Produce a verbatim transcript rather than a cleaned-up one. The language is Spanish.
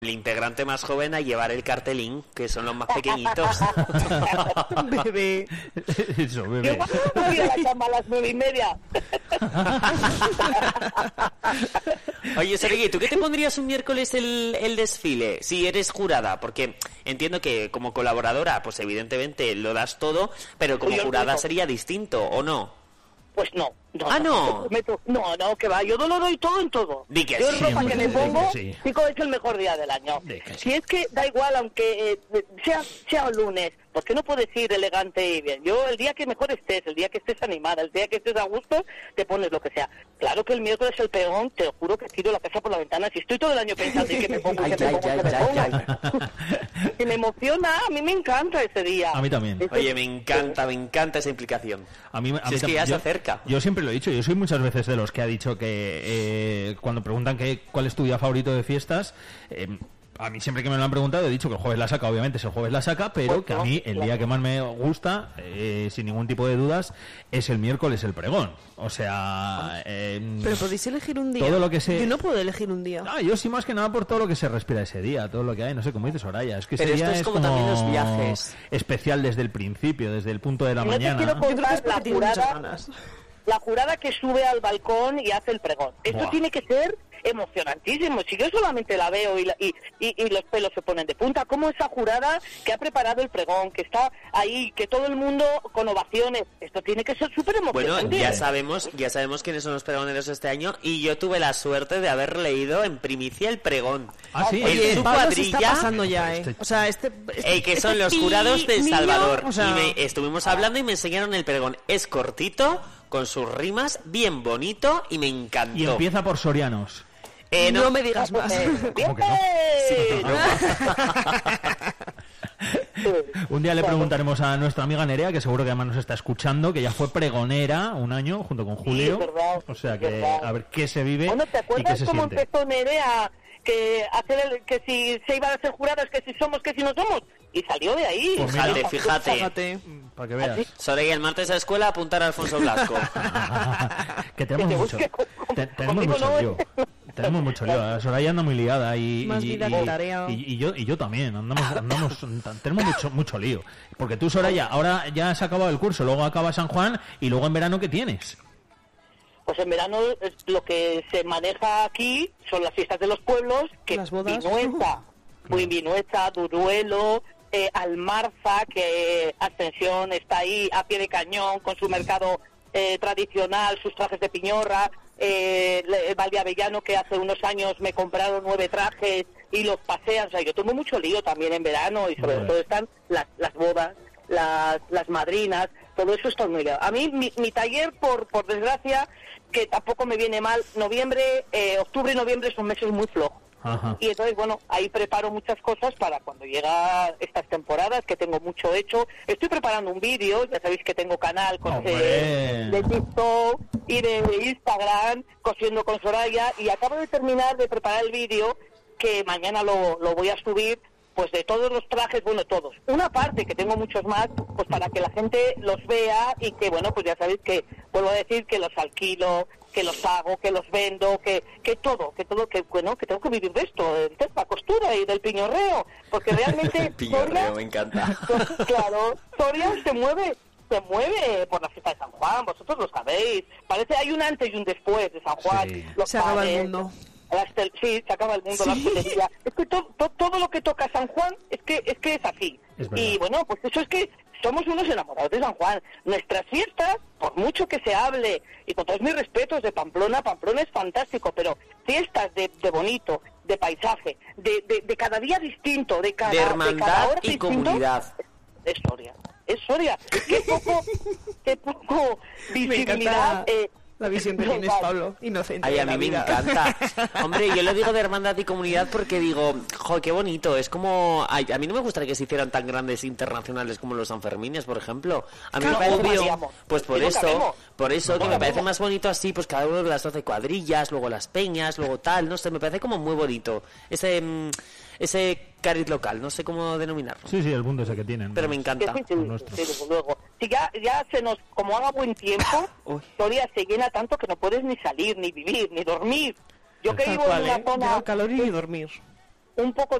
el integrante más joven a llevar el cartelín, que son los más pequeñitos. Bebé. Eso, bebé. Yo voy a la cama a las nueve y media. Oye, Soraya, ¿tú qué te pondrías un miércoles el, el desfile? Si eres jurada, porque entiendo que como colaboradora, pues evidentemente lo das todo, pero como Yo jurada no. sería distinto, ¿o no? Pues no. no Ah, no. No, no, no, que va. Yo no lo doy todo en todo. Di que yo sí. ropa que me Di que pongo, sí. digo, es el mejor día del año. Di que sí. Si es que da igual, aunque eh, sea, sea un lunes, porque no puedes ir elegante y bien. Yo, el día que mejor estés, el día que estés animada, el día que estés a gusto, te pones lo que sea. Claro que el miércoles el pegón, te lo juro que tiro la casa por la ventana. Si estoy todo el año pensando en que me pongo, Ay, que me ay, pongo, ay, que me ay, pongo. Que me emociona, a mí me encanta ese día. A mí también. Ese- Oye, me encanta, me encanta esa implicación. A mí, a Si mí es que tam- ya se yo, acerca. Yo siempre lo he dicho, yo soy muchas veces de los que ha dicho que eh, cuando preguntan que, cuál es tu día favorito de fiestas, eh, a mí siempre que me lo han preguntado he dicho que el jueves la saca, obviamente es el jueves la saca, pero Pues que a no, mí el claro. día que más me gusta, eh, sin ningún tipo de dudas, es el miércoles el pregón. O sea... eh, Pero podéis elegir un día. Todo lo que se- Yo no puedo elegir un día. Ah, yo sí más que nada por todo lo que se respira ese día, todo lo que hay, no sé cómo dice Soraya, es que ese Pero día esto es como también los viajes. especial desde el principio, desde el punto de la No te mañana. quiero Yo creo que contar es porque la tiene muchas jurada, ganas. la jurada que sube al balcón y hace el pregón. Esto Buah. tiene que ser emocionantísimo. Si yo solamente la veo y, la- y, y, y los pelos se ponen de punta, como esa jurada que ha preparado el pregón, que está ahí, que todo el mundo con ovaciones, esto tiene que ser súper Bueno, emocionante. ya sabemos, ya sabemos quiénes son los pregoneros este año y yo tuve la suerte de haber leído en primicia el pregón. Ah, sí. En Oye, su Pablo se cuadrilla, está pasando ya, ¿eh? Este- O sea, este... este- eh, que son este los pi- jurados de El niño, Salvador. o sea, Y me estuvimos hablando y me enseñaron el pregón. Es cortito, con sus rimas, bien bonito y me encantó. Y empieza por Sorianos. Eh, no. no, me digas más. ¿Cómo que no? Un día le preguntaremos a nuestra amiga Nerea, que seguro que además nos está escuchando, que ya fue pregonera un año junto con Julio. es verdad, O sea es que verdad. a ver qué se vive Bueno, ¿te y qué acuerdas se cómo siente. empezó Nerea que hacer el, que si se iban a ser jurados, que si somos, que si no somos? Y salió de ahí. Pues fíjate, mira. fíjate. Fíjate. Para que veas. Así. Soraya, el martes a la escuela apuntar a Alfonso Blasco. Que tenemos Que te mucho. busque con- te- tenemos conmigo mucho no, lío. Tenemos mucho lío. La Soraya anda muy liada y, Más y- vida y- que tarea. y- y yo y yo también. Andamos, andamos tenemos mucho mucho lío. Porque tú, Soraya, ahora ya has acabado el curso, luego acaba San Juan y luego en verano ¿qué tienes? Pues en verano es lo que se maneja aquí son las fiestas de los pueblos, que Las bodas. Vinuesa, muy Vinuesa, Duruelo, eh, Almarza, que Ascensión está ahí a pie de cañón con su mercado eh, tradicional, sus trajes de piñorra, eh, le- Valdeavellano, que hace unos años me compraron nueve trajes y los pasean. O sea, yo tengo mucho lío también en verano y sobre Vale. todo están las, las bodas, las, las madrinas, todo eso está muy liado. A mí, mi, mi taller, por, por desgracia, que tampoco me viene mal, noviembre, eh, octubre y noviembre son meses muy flojos. Ajá. Y entonces, bueno, ahí preparo muchas cosas para cuando llega estas temporadas, que tengo mucho hecho. Estoy preparando un vídeo, ya sabéis que tengo canal con, ¡Hombre! eh, de TikTok y de Instagram, Cosiendo con Soraya, y acabo de terminar de preparar el vídeo, que mañana lo, lo voy a subir, pues de todos los trajes, bueno, todos. Una parte, que tengo muchos más, pues para que la gente los vea y que, bueno, pues ya sabéis que, vuelvo a decir, que los alquilo, que los hago, que los vendo, que que todo, que todo, que bueno, que tengo que vivir de esto, de la costura y del piñorreo, porque realmente Piñorreo, Soria, me encanta. claro, Soria se mueve, se mueve por la fiesta de San Juan, vosotros lo sabéis, parece hay un antes y un después de San Juan, Sí. los Se acaba el padres, mundo. la estel- sí, se acaba el mundo, Sí. la hostelería. Es que to- to- todo lo que toca San Juan es que es que es así. Es verdad. Y bueno, pues eso es que somos unos enamorados de San Juan. Nuestras fiestas, por mucho que se hable, y con todos mis respetos de Pamplona, Pamplona es fantástico, pero fiestas de, de bonito, de paisaje, de, de, de cada día distinto, de cada, De hermandad cada hora y distinto, comunidad. Es Soria, es Soria. Qué poco, qué poco Me visibilidad. encanta eh, la visión que tienes, Pablo. Inocente. Ay, de a la mí me vida. encanta. Hombre, yo lo digo de hermandad y comunidad porque digo, jo, qué bonito. Es como, ay, a mí no me gustaría que se hicieran tan grandes internacionales como los Sanfermines, por ejemplo. A mí me Claro, parece obvio. más, pues por Y no eso, cabemos. por eso que No me parece cabemos. más bonito así, pues cada uno de las doce cuadrillas, luego las peñas, luego tal, no sé, me parece como muy bonito. Ese, mm, ese cariz local, no sé cómo denominarlo. Sí, sí, el punto ese que tienen. Pero me Que encanta. sí, sí, nuestro. sí, desde luego. Si ya, ya se nos, como haga buen tiempo, Uy. Soria se llena tanto que no puedes ni salir, ni vivir, ni dormir. Yo que Tal vivo cual, en una ¿eh? zona, Llega calor y dormir. un poco